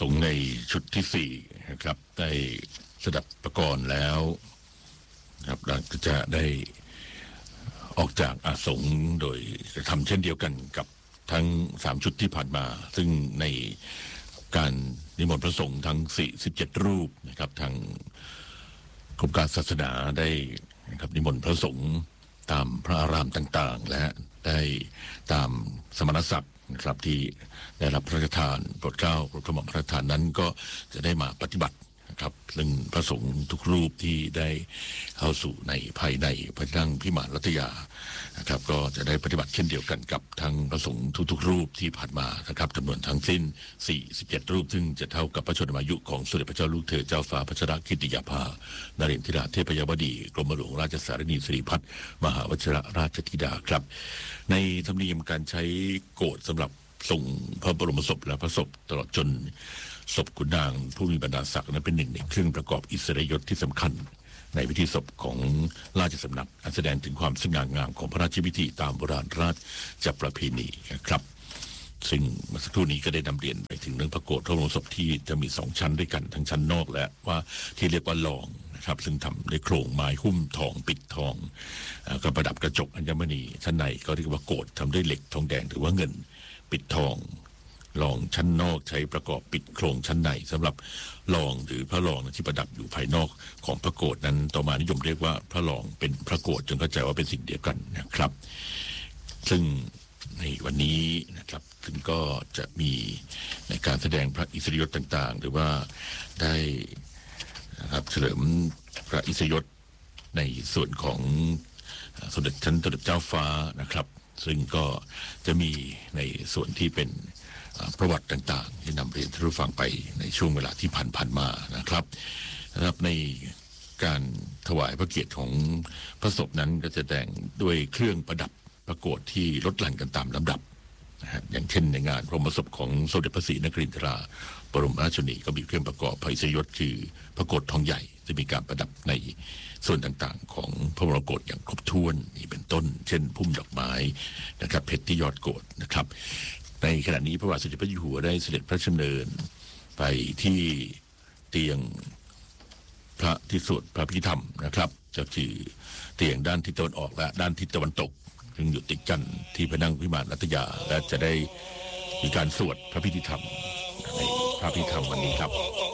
สงฆ์ในชุดที่สี่นะครับได้สดับประกรณ์แล้วครับเราจะได้ออกจากอาสงฆ์โดยทำเช่นเดียวกันกับทั้ง3ชุดที่ผ่านมาซึ่งในการนิมนต์พระสงฆ์ทั้ง47รูปนะครับทางกรมการศาสนาได้นะครับนิมนต์พระสงฆ์ตามพระอารามต่างๆและได้ตามสมณศักดิ์นะครับที่ได้รับพระราชทานโปรดเกล้าโปรดกระหม่อมพระราชทานนั้นก็จะได้มาปฏิบัตินะครับซึ่งพระสงฆ์ทุกรูปที่ได้เข้าสู่ในภายในพระที่นั่งพิมานรัตยานะครับก็จะได้ปฏิบัติเช่นเดียวกันกับทั้งพระสงฆ์ทุกๆรูปที่ผ่านมานะครับจำนวนทั้งสิ้น47รูปซึ่งจะเท่ากับพระชนมายุของสมเด็จพระเจ้าลูกเธอเจ้าฟ้าพัชรกิติยาภานเรนทิราเทพยวดีกรมหลวงราชสารนีสิริพัฒน์มหาวชิรราชธิดาครับในธรรมเนียมการใช้โกฐสำหรับส่งพระบรมศพและพระศพตลอดจนศพขุนนางผู้มีบรรดาศักดิ์นั้นเป็นหนึ่งในเครื่องประกอบอิสริยศที่สำคัญในพิธีศพของราชสำนักแสดงถึงความสง่างามของพระราชพิธีตามโบราณราชประเพณีครับซึ่งเมื่อสักครู่นี้ก็ได้นำเรียนไปถึงเรื่องพระโกฐพระบรมศพที่จะมี2ชั้นด้วยกันทั้งชั้นนอกและว่าที่เรียกว่าลองนะครับซึ่งทำด้วยโครงไม้หุ้มทองปิดทองก็ประดับกระจกอัญมณีชั้นในก็เรียกว่าโกฐทำด้วยเหล็กทองแดงหรือว่าเงินปิดทองรองชั้นนอกใช้ประกอบปิดโครงชั้นในสำหรับรองหรือพระรองที่ประดับอยู่ภายนอกของพระโกฐนั้นต่อมานิยมเรียกว่าพระรองเป็นพระโกฐจนเข้าใจว่าเป็นสิ่งเดียวกันนะครับซึ่งในวันนี้นะครับซึ่งก็จะมีในการแสดงพระอิสริยศต่างๆหรือว่าได้นะครับเฉลิมพระอิสริยศในส่วนของสมเด็จเจ้าฟ้านะครับซึ่งก็จะมีในส่วนที่เป็นประวัติต่างๆที่นำเรียนท่านผู้ฟังไปในช่วงเวลาที่ผ่านมานะครับในการถวายพระเกียรติของพระศพนั้นก็จะแต่งด้วยเครื่องประดับพระโกฐที่ลดหลั่นกันตามลำดับนะอย่างเช่นในงานพระบรมศพของสมเด็จพระศรีนครินทราบรมราชชนนีก็มีเครื่องประกอบพระอิสริยศคือพระโกฐทองใหญ่จะมีการประดับในส่วนต่างๆของพระบรมโกฐอย่างครบถ้วนนี่เป็นต้นเช่นพุ่มดอกไม้นะครับเพชรที่ยอดโกฐนะครับในขณะนี้พระบาทสมเด็จพระเจ้าอยู่หัวได้เสด็จพระราชดำเนินไปที่เตียงพระที่สวดพระพิธรรมนะครับก็คือเตียงด้านทิศตะวันออกและด้านทิศตะวันตกซึ่งอยู่ติดกันที่พระนั่งพิมานรัตยาและจะได้มีการสวดพระพิธรรมในพระพิธรรมวันนี้ครับ